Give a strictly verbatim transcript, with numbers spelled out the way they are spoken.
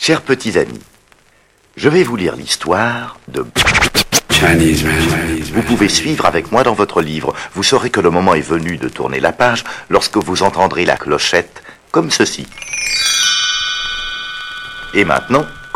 Chers petits amis, je vais vous lire l'histoire de... Chinese man, Chinese man. Vous pouvez suivre avec moi dans votre livre. Vous saurez que le moment est venu de tourner la page lorsque vous entendrez la clochette comme ceci. Et maintenant,